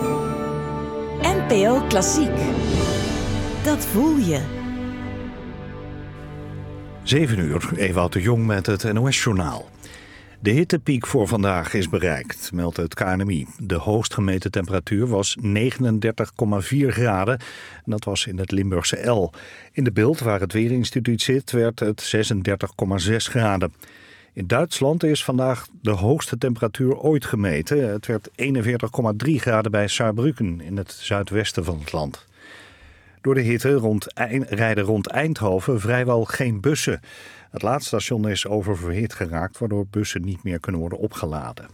NPO Klassiek. Dat voel je. 7 uur, Ewout de Jong met het NOS-journaal. De hittepiek voor vandaag is bereikt, meldt het KNMI. De hoogst gemeten temperatuur was 39,4 graden. En dat was in het Limburgse El. In de Bilt, waar het Weerinstituut zit, werd het 36,6 graden. In Duitsland is vandaag de hoogste temperatuur ooit gemeten. Het werd 41,3 graden bij Saarbrücken in het zuidwesten van het land. Door de hitte rijden rond Eindhoven vrijwel geen bussen. Het laadstation is oververhit geraakt, waardoor bussen niet meer kunnen worden opgeladen.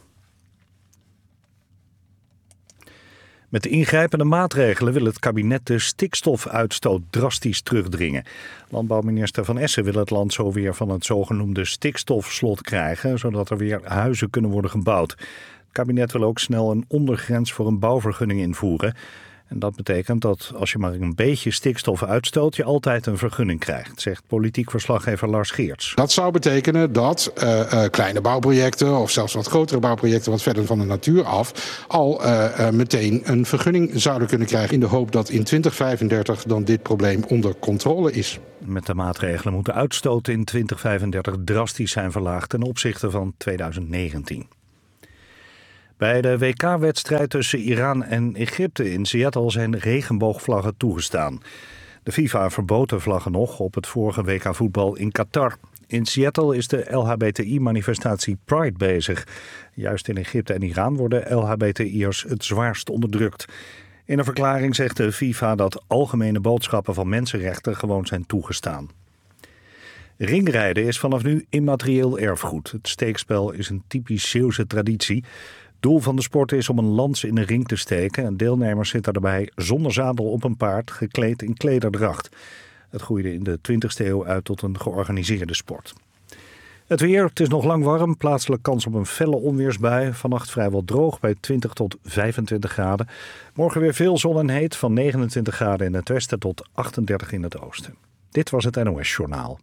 Met de ingrijpende maatregelen wil het kabinet de stikstofuitstoot drastisch terugdringen. Landbouwminister Van Essen wil het land zo weer van het zogenoemde stikstofslot krijgen, zodat er weer huizen kunnen worden gebouwd. Het kabinet wil ook snel een ondergrens voor een bouwvergunning invoeren. En dat betekent dat als je maar een beetje stikstof uitstoot, je altijd een vergunning krijgt, zegt politiek verslaggever Lars Geerts. Dat zou betekenen dat kleine bouwprojecten of zelfs wat grotere bouwprojecten wat verder van de natuur af al meteen een vergunning zouden kunnen krijgen in de hoop dat in 2035 dan dit probleem onder controle is. Met de maatregelen moet de uitstoot in 2035 drastisch zijn verlaagd ten opzichte van 2019. Bij de WK-wedstrijd tussen Iran en Egypte in Seattle zijn regenboogvlaggen toegestaan. De FIFA verbood de vlaggen nog op het vorige WK-voetbal in Qatar. In Seattle is de LHBTI-manifestatie Pride bezig. Juist in Egypte en Iran worden LHBTI'ers het zwaarst onderdrukt. In een verklaring zegt de FIFA dat algemene boodschappen van mensenrechten gewoon zijn toegestaan. Ringrijden is vanaf nu immaterieel erfgoed. Het steekspel is een typisch Zeeuwse traditie. Doel van de sport is om een lans in de ring te steken. En deelnemers zitten daarbij zonder zadel op een paard, gekleed in klederdracht. Het groeide in de 20e eeuw uit tot een georganiseerde sport. Het weer, het is nog lang warm. Plaatselijk kans op een felle onweersbui. Vannacht vrijwel droog bij 20 tot 25 graden. Morgen weer veel zon en heet, van 29 graden in het westen tot 38 in het oosten. Dit was het NOS Journaal.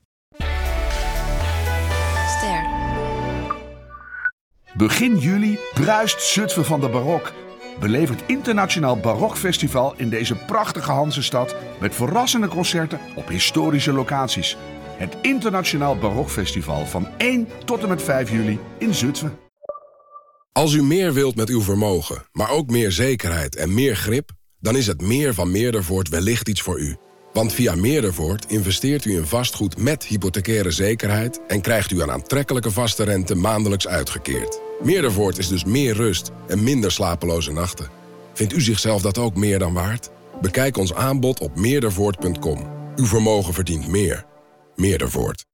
Begin juli bruist Zutphen van de barok. Beleef het Internationaal Barokfestival in deze prachtige Hansestad met verrassende concerten op historische locaties. Het Internationaal Barokfestival van 1 tot en met 5 juli in Zutphen. Als u meer wilt met uw vermogen, maar ook meer zekerheid en meer grip, dan is het meer van Meerdervoort wellicht iets voor u. Want via Meerdervoort investeert u in vastgoed met hypothecaire zekerheid en krijgt u een aantrekkelijke vaste rente maandelijks uitgekeerd. Meerdervoort is dus meer rust en minder slapeloze nachten. Vindt u zichzelf dat ook meer dan waard? Bekijk ons aanbod op meerdervoort.com. Uw vermogen verdient meer. Meerdervoort.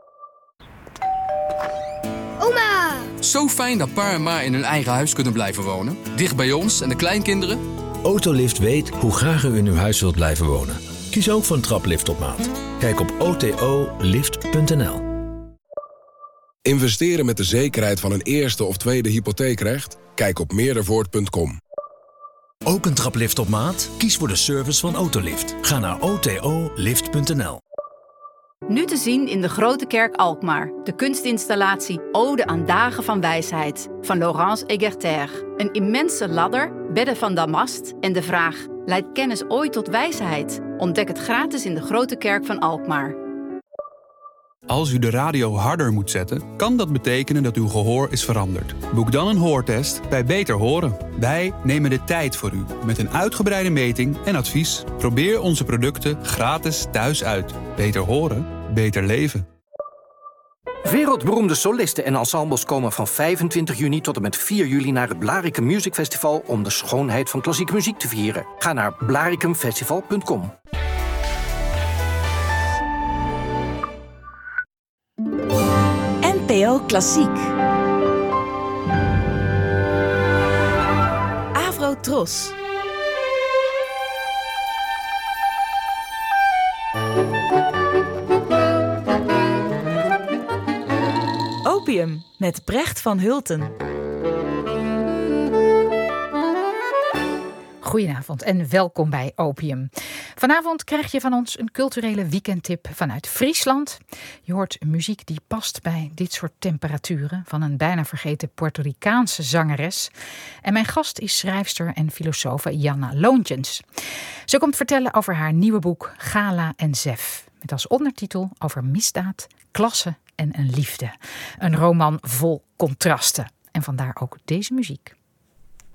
Oma! Zo fijn dat pa en ma in hun eigen huis kunnen blijven wonen. Dicht bij ons en de kleinkinderen. Autolift weet hoe graag u in uw huis wilt blijven wonen. Kies ook voor een traplift op maat. Kijk op otolift.nl. Investeren met de zekerheid van een eerste of tweede hypotheekrecht? Kijk op meerdervoort.com. Ook een traplift op maat? Kies voor de service van Autolift. Ga naar otolift.nl. Nu te zien in de Grote Kerk Alkmaar. De kunstinstallatie Ode aan Dagen van Wijsheid van Laurence Egerter. Een immense ladder, bedden van damast en de vraag: leidt kennis ooit tot wijsheid? Ontdek het gratis in de Grote Kerk van Alkmaar. Als u de radio harder moet zetten, kan dat betekenen dat uw gehoor is veranderd. Boek dan een hoortest bij Beter Horen. Wij nemen de tijd voor u met een uitgebreide meting en advies. Probeer onze producten gratis thuis uit. Beter horen, beter leven. Wereldberoemde solisten en ensembles komen van 25 juni tot en met 4 juli naar het Blaricum Music Festival om de schoonheid van klassieke muziek te vieren. Ga naar blaricumfestival.com. NPO Klassiek. Avrotros. Opium met Brecht van Hulten. Goedenavond en welkom bij Opium. Vanavond krijg je van ons een culturele weekendtip vanuit Friesland. Je hoort muziek die past bij dit soort temperaturen van een bijna vergeten Puerto Ricaanse zangeres. En mijn gast is schrijfster en filosofe Janna Loontjens. Ze komt vertellen over haar nieuwe boek Gala en Zef. Met als ondertitel over misdaad, klasse en een liefde. Een roman vol contrasten. En vandaar ook deze muziek.